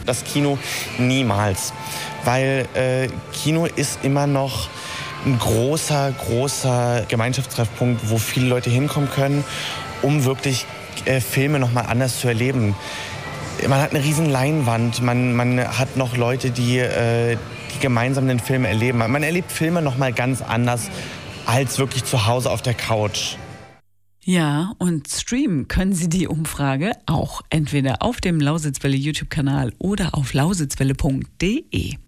Das Kino niemals, weil Kino ist immer noch ein großer Gemeinschaftstreffpunkt, wo viele Leute hinkommen können, um wirklich Filme noch mal anders zu erleben. Man hat eine riesen Leinwand, man hat noch Leute, die gemeinsam den Film erleben. Man erlebt Filme noch mal ganz anders als wirklich zu Hause auf der Couch. Ja, und streamen können Sie die Umfrage auch entweder auf dem Lausitzwelle YouTube-Kanal oder auf lausitzwelle.de.